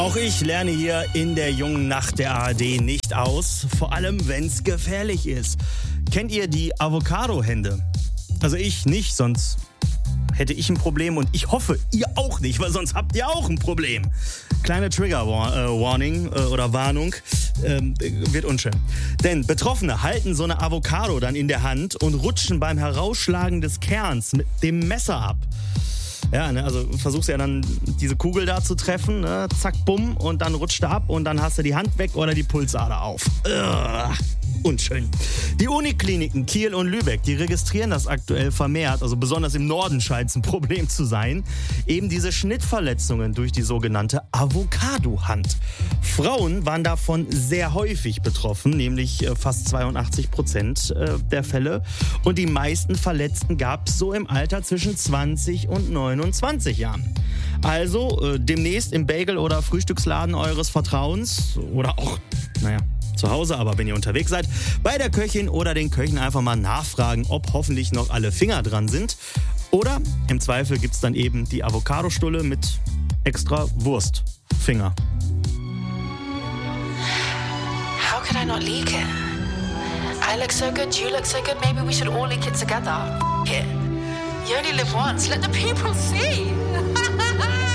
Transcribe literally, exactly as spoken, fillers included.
Auch ich lerne hier in der jungen Nacht der A R D nicht aus, vor allem wenn's gefährlich ist. Kennt ihr die Avocado-Hände? Also ich nicht, sonst hätte ich ein Problem und ich hoffe, ihr auch nicht, weil sonst habt ihr auch ein Problem. Kleine Trigger-Warning äh, äh, oder Warnung, ähm, wird unschön. Denn Betroffene halten so eine Avocado dann in der Hand und rutschen beim Herausschlagen des Kerns mit dem Messer ab. Ja, ne, also versuchst ja dann diese Kugel da zu treffen, ne, zack, bumm, und dann rutscht er ab und dann hast du die Hand weg oder die Pulsader auf. Ugh, unschön. Die Unikliniken Kiel und Lübeck, die registrieren das aktuell vermehrt, also besonders im Norden scheint es ein Problem zu sein, eben diese Schnittverletzungen durch die sogenannte Avocado-Hand. Frauen waren davon sehr häufig betroffen, nämlich fast zweiundachtzig Prozent der Fälle. Und die meisten Verletzten gab es so im Alter zwischen zwanzig und neunundzwanzig Jahren. Also äh, demnächst im Bagel- oder Frühstücksladen eures Vertrauens oder auch, naja, zu Hause, aber wenn ihr unterwegs seid, bei der Köchin oder den Köchen einfach mal nachfragen, ob hoffentlich noch alle Finger dran sind. Oder im Zweifel gibt es dann eben die Avocadostulle mit extra Wurstfinger. How could I not leak it? I look so good, you look so good, maybe we should all leak it together. F- it. You only live once, let the people see.